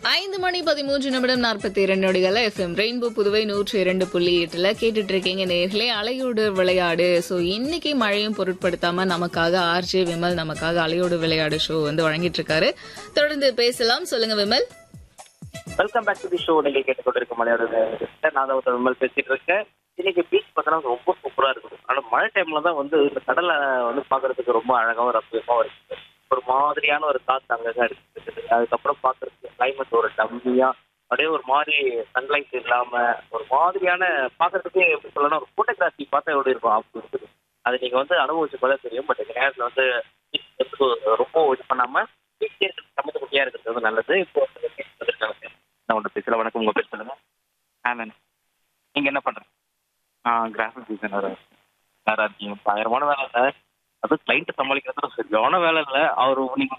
5:13 FM rainbow Puduvai 102.8 கேட்டுட்டு இருக்கீங்க நேர்களே. அலையோடு விளையாடு. ஸோ இன்னைக்கு மழையும் பொருட்படுத்தாம நமக்காக ஆர்ஜே விமல் நமக்காக அலையோடு விளையாடு ஷோ வந்து வழங்கிட்டு இருக்காரு. தொடர்ந்து பேசலாம். சொல்லுங்க Vimal. Welcome back to the show. நீங்க கேட்டுக்கொண்டிருக்க மலையோட நான் தான் விமல் பேசிட்டு இருக்கேன். இன்னைக்கு பீச் பார்த்தோன்னா ரொம்ப சூப்பரா இருக்குது. ஆனா மழை டைம்ல தான் வந்து இந்த கடலை வந்து பாக்குறதுக்கு ரொம்ப அழகாவும் ரம்மியமாவும் இருக்குது. ஒரு மாதிரியான ஒரு காத்து அங்கங்க இருக்குது. அதுக்கப்புறம் பாக்குறதுக்கு கிளைமேட் ஒரு டம்மியா அப்படியே ஒரு மாதிரி சன்லைட் இல்லாம ஒரு மாதிரியான பாக்குறதுக்கு எப்படி சொல்லணும், ஒரு போட்டோகிராஃபி பார்த்தா எப்படி இருக்கும் அப்படி இருக்குது. அது நீங்க வந்து அனுபவிச்சு பார்த்தா தெரியும். பட் இந்த நேரத்தில் வந்து ரொம்ப இது பண்ணாம சமத்து குட்டியா இருக்கிறது வந்து நல்லது. இப்போ வந்துருக்காங்க. நான் ஒன்று பேசல. வணக்கம், உங்க பேர் சொல்லுங்க. ஆனந்த். நீங்க என்ன பண்றீங்க? Graphic designer. வேற இருக்கீங்க. பயங்கரமான வேலை இல்லை. அது கிளைண்ட் சமாளிக்கிறது சரியான வேலை இல்லை. அவரு நீங்க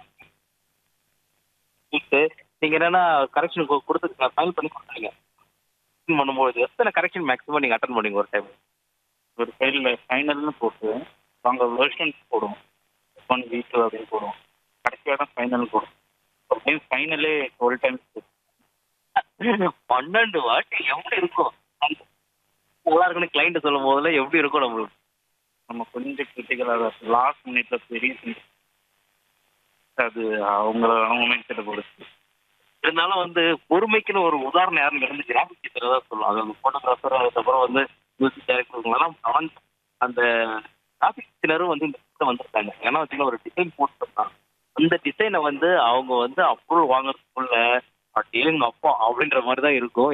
என்னன்னா கரெக்ஷன் கொடுத்து ஃபைல் பண்ணி கொடுத்துருங்க. பண்ணும்போது எத்தனை கரெக்ஷன் மேக்ஸிமம் நீங்க அட்டன் பண்ணீங்க ஒரு டைம்? ஒரு ஃபைலில் ஃபைனல்னு போட்டு நாங்க வெர்ஷன்ஸ் போடுவோம். 1 வீக் அப்படின்னு போடுவோம். கடைசியாக தான் ஃபைனல் போடுவோம். ஒரு டைம் ஃபைனலே 12 டைம்ஸ் 12 வாட்டி எப்படி இருக்கும் நல்லா இருக்குன்னு கிளைண்ட் சொல்லும் போதுல எப்படி இருக்கும் நம்மளுக்கு? நம்ம கொஞ்சம் கிரிட்டிக்கலாக லாஸ்ட் மினிட்ல பெரிய அது அவங்க மைண்ட் செட்டை பொறுத்து. இருந்தாலும் வந்து பொறுமைக்குன்னு ஒரு உதாரணம் யாருன்னு இருந்து கிராஃபிக் டிசைனர் தான் சொல்லுவோம். அது ஃபோட்டோகிராஃபர், அதுக்கப்புறம் வந்து மியூசிக் டைரக்டர்லாம் அந்த கிராஃபிக் டிசைனரும் வந்து இந்த இடத்துல வந்திருக்காங்க. ஏன்னா வச்சுக்கோங்க, ஒரு டிசைன் போட்டுருக்காங்க. அந்த டிசைனை வந்து அவங்க வந்து அப்ரூவல் வாங்குறதுக்குள்ள டீலிங் அப்பா அப்படின்ற மாதிரி தான் இருக்கும்.